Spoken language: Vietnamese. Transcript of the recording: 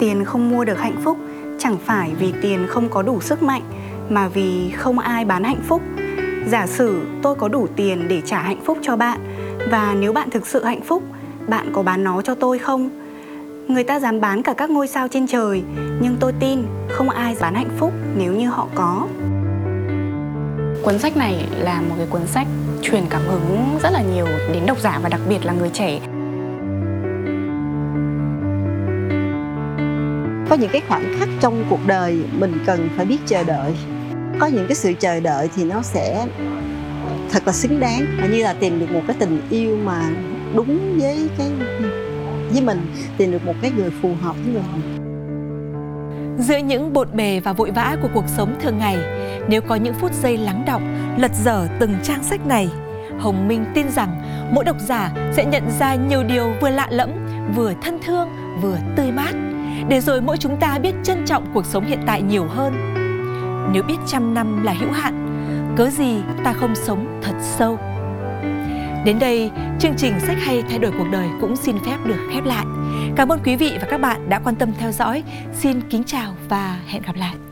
Tiền không mua được hạnh phúc, chẳng phải vì tiền không có đủ sức mạnh, mà vì không ai bán hạnh phúc. Giả sử tôi có đủ tiền để trả hạnh phúc cho bạn, và nếu bạn thực sự hạnh phúc, bạn có bán nó cho tôi không? Người ta dám bán cả các ngôi sao trên trời, nhưng tôi tin không ai bán hạnh phúc nếu như họ có. Cuốn sách này là một cái cuốn sách truyền cảm hứng rất là nhiều đến độc giả và đặc biệt là người trẻ. Có những cái khoảnh khắc trong cuộc đời mình cần phải biết chờ đợi. Có những cái sự chờ đợi thì nó sẽ thật là xứng đáng, như là tìm được một cái tình yêu mà đúng với mình, tìm được một cái người phù hợp với mình. Giữa những bộn bề và vội vã của cuộc sống thường ngày, nếu có những phút giây lắng đọng, lật dở từng trang sách này, Hồng Minh tin rằng mỗi độc giả sẽ nhận ra nhiều điều vừa lạ lẫm, vừa thân thương, vừa tươi mát, để rồi mỗi chúng ta biết trân trọng cuộc sống hiện tại nhiều hơn. Nếu biết 100 năm là hữu hạn, cớ gì ta không sống thật sâu. Đến đây, chương trình Sách hay thay đổi cuộc đời cũng xin phép được khép lại. Cảm ơn quý vị và các bạn đã quan tâm theo dõi. Xin kính chào và hẹn gặp lại.